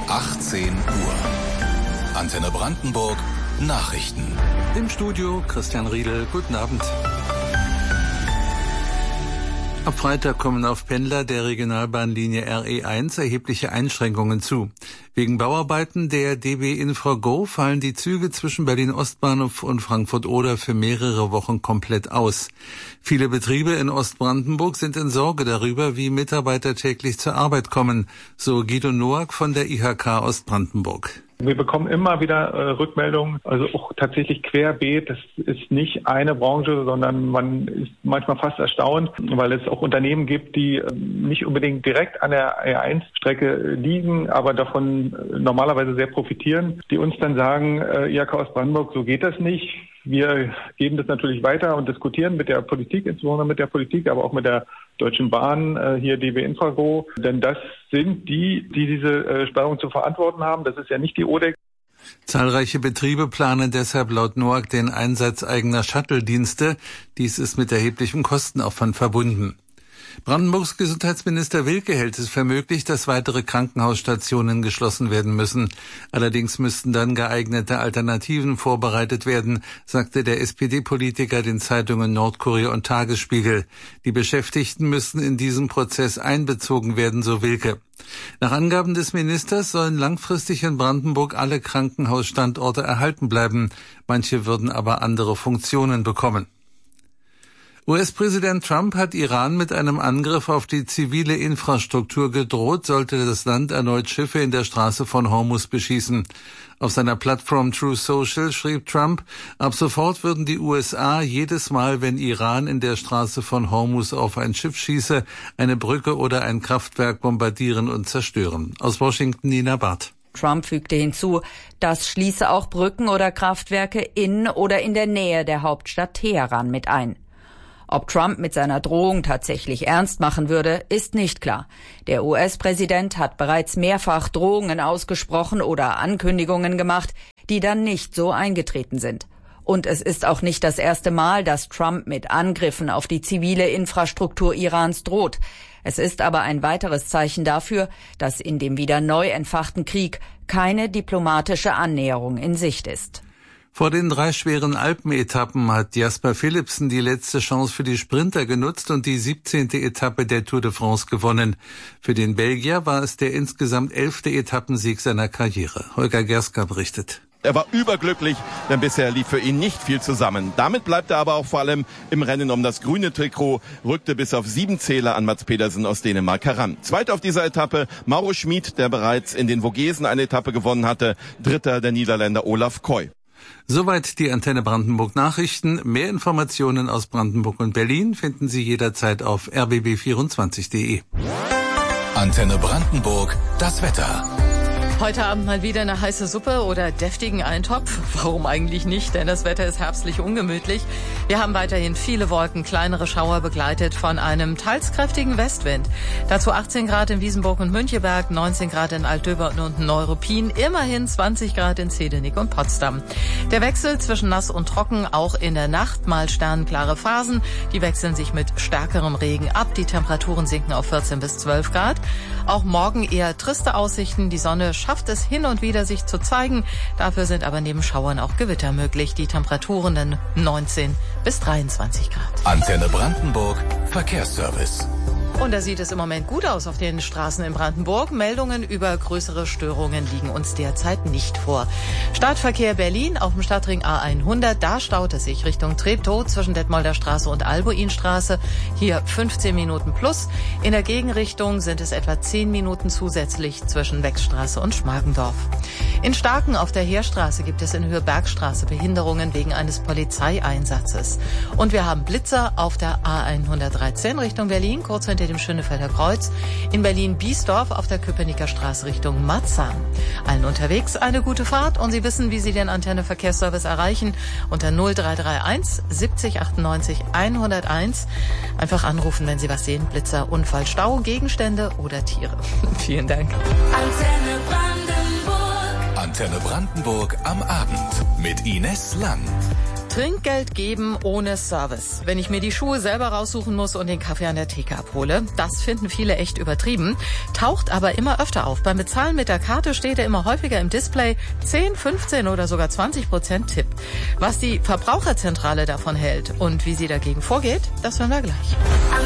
18 Uhr. Antenne Brandenburg, Nachrichten. Im Studio Christian Riedel. Guten Abend. Ab Freitag kommen auf Pendler der Regionalbahnlinie RE1 erhebliche Einschränkungen zu. Wegen Bauarbeiten der DB Infra-Go fallen die Züge zwischen Berlin-Ostbahnhof und Frankfurt-Oder für mehrere Wochen komplett aus. Viele Betriebe in Ostbrandenburg sind in Sorge darüber, wie Mitarbeiter täglich zur Arbeit kommen, so Guido Noack von der IHK Ostbrandenburg. Wir bekommen immer wieder Rückmeldungen, also auch tatsächlich querbeet. Das ist nicht eine Branche, sondern man ist manchmal fast erstaunt, weil es auch Unternehmen gibt, die nicht unbedingt direkt an der R1-Strecke liegen, aber davon normalerweise sehr profitieren, die uns dann sagen, IHK Ostbrandenburg, so geht das nicht. Wir geben das natürlich weiter und diskutieren mit der Politik, insbesondere mit der Politik, aber auch mit der Deutschen Bahn, hier DB Infra-Go. Denn das sind die diese Sperrung zu verantworten haben. Das ist ja nicht die ODEC. Zahlreiche Betriebe planen deshalb laut Noack den Einsatz eigener Shuttle-Dienste. Dies ist mit erheblichem Kostenaufwand verbunden. Brandenburgs Gesundheitsminister Wilke hält es für möglich, dass weitere Krankenhausstationen geschlossen werden müssen. Allerdings müssten dann geeignete Alternativen vorbereitet werden, sagte der SPD-Politiker den Zeitungen Nordkurier und Tagesspiegel. Die Beschäftigten müssten in diesen Prozess einbezogen werden, so Wilke. Nach Angaben des Ministers sollen langfristig in Brandenburg alle Krankenhausstandorte erhalten bleiben. Manche würden aber andere Funktionen bekommen. US-Präsident Trump hat Iran mit einem Angriff auf die zivile Infrastruktur gedroht, sollte das Land erneut Schiffe in der Straße von Hormuz beschießen. Auf seiner Plattform Truth Social schrieb Trump, ab sofort würden die USA jedes Mal, wenn Iran in der Straße von Hormuz auf ein Schiff schieße, eine Brücke oder ein Kraftwerk bombardieren und zerstören. Aus Washington Nina Barth. Trump fügte hinzu, das schließe auch Brücken oder Kraftwerke in oder in der Nähe der Hauptstadt Teheran mit ein. Ob Trump mit seiner Drohung tatsächlich ernst machen würde, ist nicht klar. Der US-Präsident hat bereits mehrfach Drohungen ausgesprochen oder Ankündigungen gemacht, die dann nicht so eingetreten sind. Und es ist auch nicht das erste Mal, dass Trump mit Angriffen auf die zivile Infrastruktur Irans droht. Es ist aber ein weiteres Zeichen dafür, dass in dem wieder neu entfachten Krieg keine diplomatische Annäherung in Sicht ist. Vor den 3 schweren Alpenetappen hat Jasper Philipsen die letzte Chance für die Sprinter genutzt und die 17. Etappe der Tour de France gewonnen. Für den Belgier war es der insgesamt 11. Etappensieg seiner Karriere. Holger Gerska berichtet. Er war überglücklich, denn bisher lief für ihn nicht viel zusammen. Damit bleibt er aber auch vor allem im Rennen um das grüne Trikot, rückte bis auf 7 Zähler an Mats Pedersen aus Dänemark heran. Zweiter auf dieser Etappe Mauro Schmid, der bereits in den Vogesen eine Etappe gewonnen hatte. Dritter der Niederländer Olaf Koy. Soweit die Antenne Brandenburg Nachrichten. Mehr Informationen aus Brandenburg und Berlin finden Sie jederzeit auf rbb24.de. Antenne Brandenburg, das Wetter. Heute Abend mal wieder eine heiße Suppe oder deftigen Eintopf. Warum eigentlich nicht, denn das Wetter ist herbstlich ungemütlich. Wir haben weiterhin viele Wolken, kleinere Schauer begleitet von einem teils kräftigen Westwind. Dazu 18 Grad in Wiesenburg und Müncheberg, 19 Grad in Altdöbern und Neuruppin, immerhin 20 Grad in Zedenik und Potsdam. Der Wechsel zwischen nass und trocken, auch in der Nacht mal sternenklare Phasen. Die wechseln sich mit stärkerem Regen ab. Die Temperaturen sinken auf 14 bis 12 Grad. Auch morgen eher triste Aussichten. Die Sonne schafft es hin und wieder, sich zu zeigen. Dafür sind aber neben Schauern auch Gewitter möglich. Die Temperaturen dann 19 bis 23 Grad. Antenne Brandenburg, Verkehrsservice. Und da sieht es im Moment gut aus auf den Straßen in Brandenburg. Meldungen über größere Störungen liegen uns derzeit nicht vor. Stadtverkehr Berlin auf dem Stadtring A100. Da staut es sich Richtung Treptow zwischen Detmolder Straße und Albuinstraße. Hier 15 Minuten plus. In der Gegenrichtung sind es etwa 10 Minuten zusätzlich zwischen Wechstraße und Schmargendorf. In Starken auf der Heerstraße gibt es in Höhe Bergstraße Behinderungen wegen eines Polizeieinsatzes. Und wir haben Blitzer auf der A113 Richtung Berlin, kurz hinter dem Schönefelder Kreuz. In Berlin-Biesdorf auf der Köpenicker Straße Richtung Marzahn. Allen unterwegs eine gute Fahrt und Sie wissen, wie Sie den Antenne Verkehrsservice erreichen. Unter 0331 70 98 101. Einfach anrufen, wenn Sie was sehen. Blitzer, Unfall, Stau, Gegenstände oder Tiere. Vielen Dank. Antenne Brandenburg. Antenne Brandenburg am Abend mit Ines Lang. Trinkgeld geben ohne Service. Wenn ich mir die Schuhe selber raussuchen muss und den Kaffee an der Theke abhole. Das finden viele echt übertrieben. Taucht aber immer öfter auf. Beim Bezahlen mit der Karte steht er immer häufiger im Display 10, 15 oder sogar 20% Tipp. Was die Verbraucherzentrale davon hält und wie sie dagegen vorgeht, das hören wir gleich.